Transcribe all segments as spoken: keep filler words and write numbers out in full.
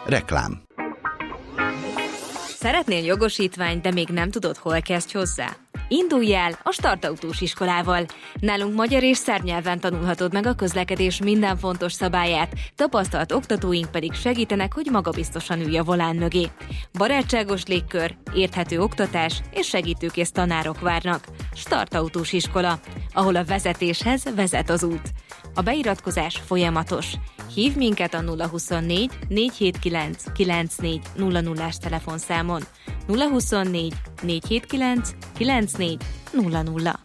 Reklám. Szeretnél jogosítványt, de még nem tudod, hol kezdj hozzá? Indulj el a Startautós iskolával. Nálunk magyar és szerb nyelven tanulhatod meg a közlekedés minden fontos szabályát, tapasztalt oktatóink pedig segítenek, hogy magabiztosan ülj a volán mögé. Barátságos légkör, érthető oktatás és segítőkész tanárok várnak. Startautós iskola, ahol a vezetéshez vezet az út. A beiratkozás folyamatos. Hívd minket a nulla huszonnégy négyszázhetvenkilenc kilencvennégy nulla nullás telefonszámon. nulla huszonnégy négyszázhetvenkilenc kilencvennégy nulla nulla.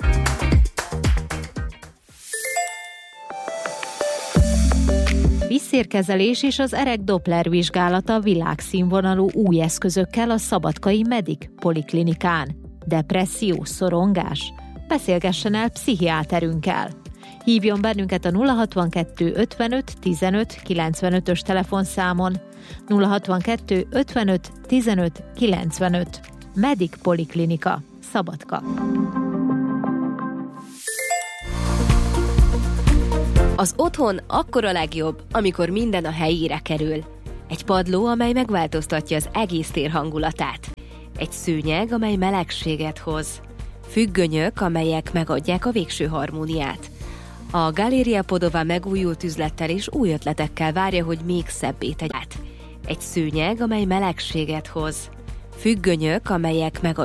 Vízszérkezelés és az erek Doppler vizsgálata világszínvonalú új eszközökkel a Szabadkai Medic Poliklinikán. Depresszió, szorongás? Beszélgessen el pszichiáterünkkel. Hívjon bennünket a nulla hatvankettő ötvenöt tizenöt kilencvenötös telefonszámon. nulla hatvankettő ötvenöt tizenöt kilencvenöt. Medic Poliklinika, Szabadka. Az otthon akkor a legjobb, amikor minden a helyére kerül. Egy padló, amely megváltoztatja az egész tér hangulatát. Egy szőnyeg, amely melegséget hoz. Függönyök, amelyek megadják a végső harmóniát. A Galéria Podova megújult üzlettel és új ötletekkel várja, hogy még szebbé tegye át. Egy szőnyeg, amely melegséget hoz. Függönyök, amelyek megadják